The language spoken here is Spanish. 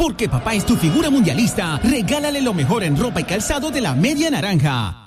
Porque papá es tu figura mundialista, regálale lo mejor en ropa y calzado de la Media Naranja.